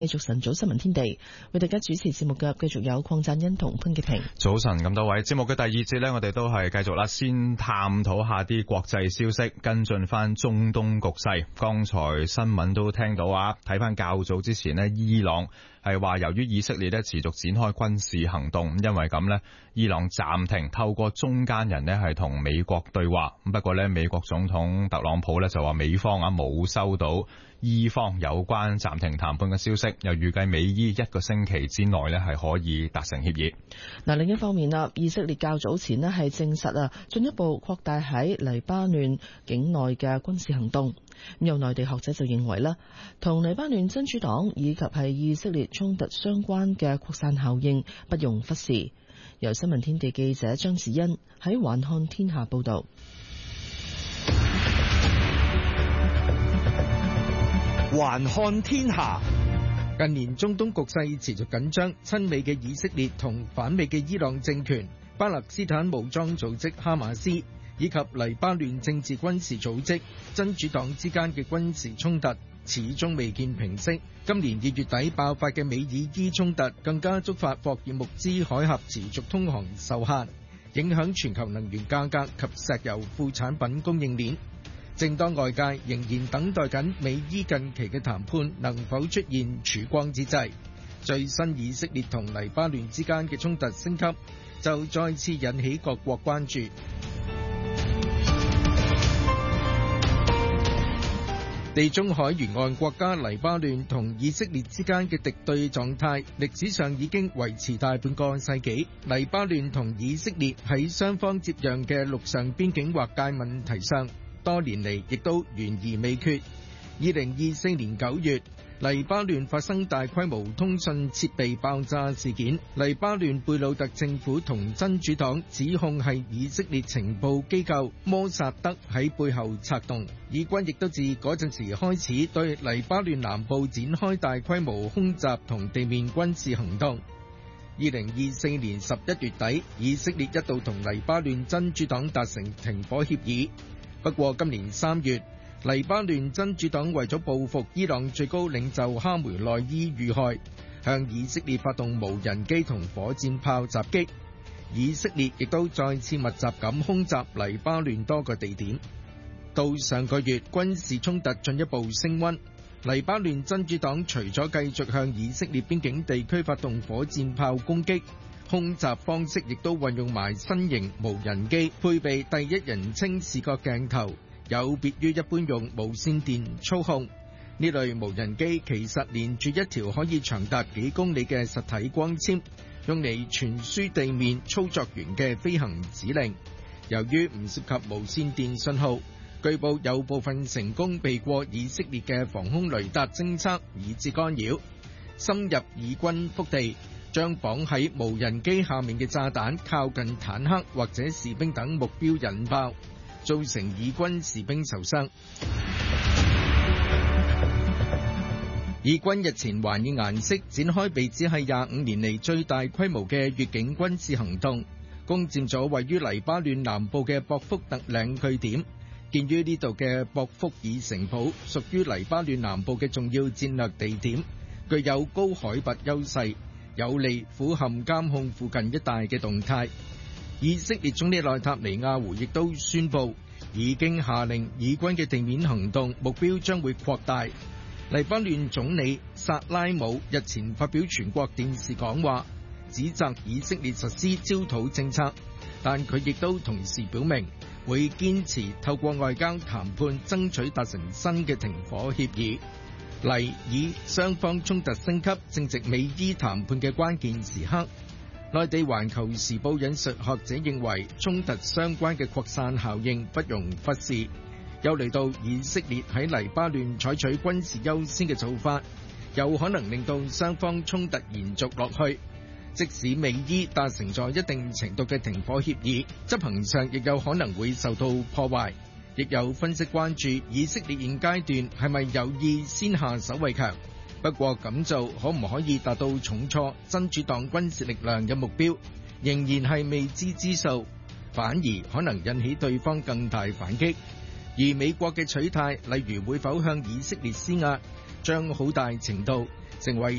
繼續晨早新聞天地，為大家主持節目嘅繼續有鄺贊恩同潘潔平。 早晨，咁多位，節目嘅第二節呢，我哋都係繼續啦，先探討下啲國際消息，跟進翻中東局勢。剛才新聞都聽到啊，睇翻較早之前呢，伊朗係話由於以色列呢持續展開軍事行動，因為咁呢，伊朗暫停透過中間人呢係同美國對話。不過呢，美國總統特朗普呢就話美方啊冇收到伊方有關暫停談判嘅消息，又預計美伊1個星期之內呢係可以達成協議。 嗱，另一方面啦，以色列較早前呢係證實進一步擴大喺黎巴嫩境內嘅軍事行動。咁有內地學者就認為啦，同黎巴嫩真主黨以及係以色列衝突相關嘅擴散效應不容忽視。由新聞天地記者張子欣喺環看天下報道。 環看天下，近年中東局勢持續緊張，親美嘅以色列同反美嘅伊朗政權、巴勒斯坦武裝組織哈馬斯以及黎巴嫩政治軍事組織真主黨之間嘅軍事衝突始終未見平息。今年2月底爆發嘅美以伊衝突，更加觸發霍爾木茲海峽持續通航受限，影響全球能源價格及石油副產品供應鏈。正當外界仍然等待緊美伊近期嘅談判能否出現曙光之際，最新以色列同黎巴嫩之間嘅衝突升級，就再次引起各國關注。地中海沿岸國家黎巴嫩同以色列之間嘅敵對狀態，歷史上已經維持大半個世紀。黎巴嫩同以色列喺雙方接壤嘅陸上邊境劃界問題上，多年嚟亦都懸而未決。2024年9月，黎巴嫩發生大規模通訊設備爆炸事件，黎巴嫩貝魯特政府同真主黨指控係以色列情報機構摩薩德喺背後策動。以軍亦都自嗰陣時開始對黎巴嫩南部展開大規模空襲同地面軍事行動。2024年11月底，以色列一度同黎巴嫩真主黨達成停火協議。不過今年3月，黎巴嫩真主黨為咗報復伊朗最高領袖哈梅內伊遇害，向以色列發動無人機同火箭炮襲擊。以色列亦都再次密集咁空襲黎巴嫩多個地點。到上個月，軍事衝突進一步升溫，黎巴嫩真主黨除咗繼續向以色列邊境地區發動火箭炮攻擊，空襲方式亦都運用埋新型無人機，配備第一人稱視覺鏡頭，有別於一般用無線電操控。呢類無人機其實連住一條可以長達幾公里嘅實體光纖，用嚟傳輸地面操作員嘅飛行指令。由於唔涉及無線電信號，據報有部分成功避過以色列嘅防空雷達偵測，以致干擾，深入以軍腹地，將綁喺無人機下面嘅炸彈靠近坦克或者士兵等目標引爆，造成以軍士兵受傷。以軍日前還以顏色展開被指係25年嚟最大規模嘅越境軍事行動，攻佔咗位於黎巴嫩南部嘅博福特領據點。建於呢度嘅博福爾城堡屬於黎巴嫩南部嘅重要戰略地點，具有高海拔優勢，有利俯瞰監控附近一帶嘅動態。以色列總理內塔尼亞胡亦都宣布，已經下令以軍嘅地面行動目標將會擴大。黎巴嫩總理薩拉姆日前發表全國電視講話，指責以色列實施焦土政策，但佢亦都同時表明會堅持透過外交談判爭取達成新嘅停火協議。黎以雙方衝突升級，正值美伊談判嘅關鍵時刻。內地環球時報引述學者認為，衝突相關嘅擴散效應不容忽視，憂慮到以色列喺黎巴嫩採取軍事優先嘅做法，有可能令到雙方衝突延續落去。即使美伊達成咗一定程度嘅停火協議，執行上亦有可能會受到破壞。亦有分析關注以色列現階段係咪有意先下手為強，不過咁做可唔可以達到重挫真主黨軍事力量嘅目標，仍然係未知之數，反而可能引起對方更大反擊。而美國嘅取態，例如會否向以色列施壓，將好大程度成為